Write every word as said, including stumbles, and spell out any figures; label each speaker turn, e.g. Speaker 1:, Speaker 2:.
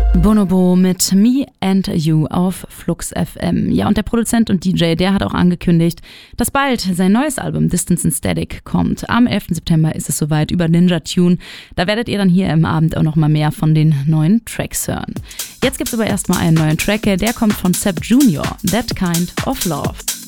Speaker 1: Bonobo mit Me and You auf Flux F M. Ja, und der Produzent und D J, der hat auch angekündigt, dass bald sein neues Album Distance and Static kommt. Am elften September ist es soweit über Ninja Tune. Da werdet ihr dann hier im Abend auch noch mal mehr von den neuen Tracks hören. Jetzt gibt's aber erstmal einen neuen Track, der kommt von Sepp Junior, That Kind of Love.